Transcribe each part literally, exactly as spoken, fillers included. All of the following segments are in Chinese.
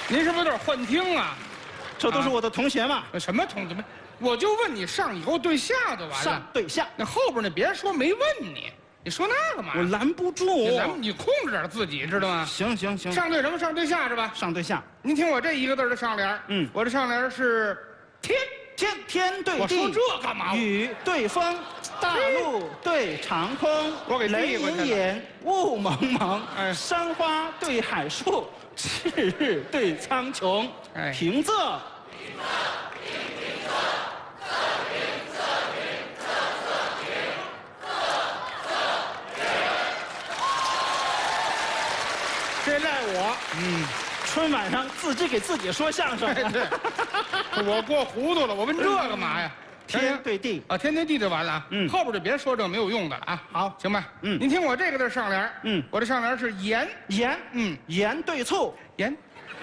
您是不是有点幻听啊？ 这都是我的同学嘛。 什么同志们？我就问你上以后对下就完了。 上对下， 那后边那别说没问你，你说那干嘛？ 我拦不住。 你拦你控制点自己，知道吗？ 行行行， 上对什么？上对下是吧？ 上对下。 您听我这一个字的上联，嗯，我这上联是天。 天天对地， 我说这干嘛？ 雨对风，大陆对长空， 我给雷隐隐，雾蒙蒙。哎，山花对海树，赤日对苍穹。哎，平仄。平仄，平平仄，仄平仄平仄仄平，仄仄平。这赖我，嗯。 春晚上自己给自己说相声， 对，我过糊涂了，我问这干嘛呀？ 天对地啊，天对地就完了啊。嗯，后边就别说这没有用的了啊。 好， 行吧。嗯，您听我这个字上联。嗯，我这上联是盐盐。嗯，盐对醋盐。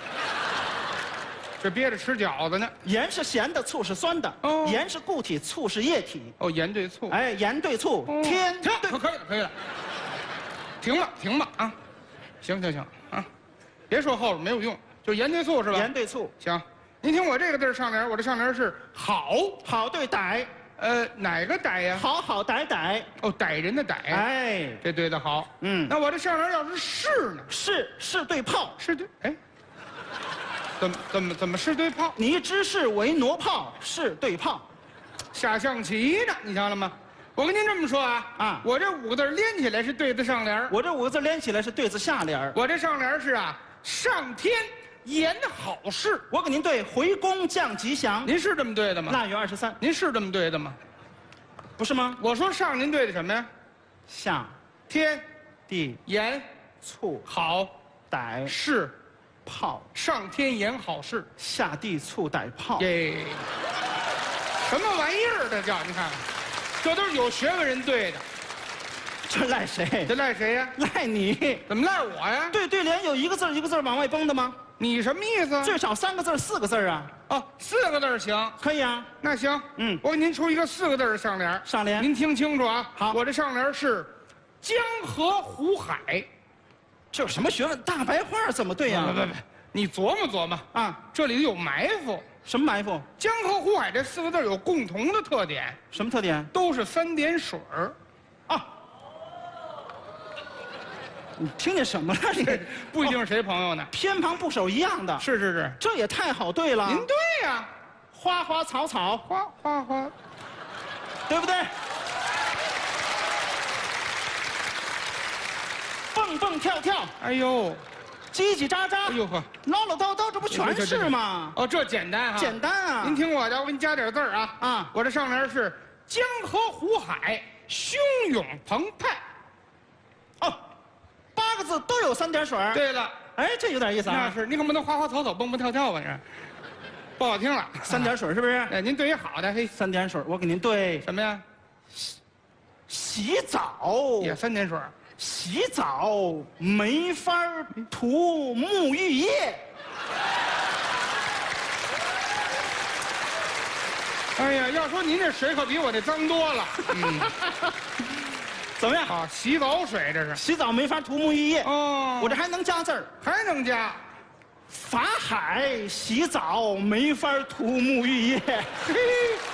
这憋着吃饺子呢。 盐是咸的，醋是酸的。哦，盐是固体，醋是液体。 哦，盐对醋。 哎，盐对醋，天停，可可以了，可以了。停吧，停吧啊！行行行啊。 别说后边没有用，就盐对醋是吧？ 盐对醋行。您听我这个字上联，我这上联是好， 好对歹， 呃，哪个歹呀？ 好好歹歹。 哦，歹人的歹。哎，这对的好。嗯，那我这上联要是是呢？ 是是对炮， 是对。哎，怎么怎么怎么是对炮？ 你知是为挪炮，是对炮， 下象棋呢？你瞧了吗？ 我跟您这么说啊啊！我这五个字连起来是对子上联， 我这五个字连起来是对子下联。 我这上联是啊，上天言好事。 我给您对回宫降吉祥。 您是这么对的吗？ 腊月二十三， 您是这么对的吗？ 不是吗？ 我说上您对的什么呀？ 下天地言醋好歹事炮。 上天言好事， 下地醋歹炮。 耶，什么玩意儿？这叫你看看。 这都是有学问人对的， 这赖谁？ 这赖谁呀？ 赖你？ 怎么赖我呀？ 对对联有一个字一个字往外崩的吗？ 你什么意思？ 最少三个字四个字啊？ 哦，四个字行， 可以啊。 那行，嗯，我给您出一个四个字的上联。 上联， 您听清楚啊。 好， 我这上联是江河湖海， 这有什么学问？大白话怎么对呀？ 不不不，你琢磨琢磨啊，这里有埋伏。 什么埋伏？ 江河湖海这四个字有共同的特点， 什么特点？ 都是三点水儿，啊！ 你听见什么了？你不一定是谁朋友呢， 偏旁部首一样的。 是是是， 这也太好对了。 您对呀， 花花草草， 花花花， 对不对？蹦蹦跳跳， 哎呦！ 叽叽喳喳， 哎呦呵， 唠唠叨叨，这不全是吗？ 哦，这简单哈， 简单啊！ 您听我的，我给你加点字儿啊啊！ 我这上联是江河湖海，汹涌澎湃。 哦，八个字都有三点水。 对了， 哎，这有点意思啊！ 那是，你可不能花花草草蹦蹦跳跳吧？这不好听了。 三点水是不是？ 哎，您对一好的，嘿， 三点水，我给您对什么呀？ 洗澡也三点水。 洗澡没法涂沐浴液。 哎呀，要说您这水可比我这脏多了。嗯， 怎么样？ 啊，洗澡水这是。 洗澡没法涂沐浴液。哦，我这还能加字儿， 还能加。 法海洗澡没法涂沐浴液。嘿。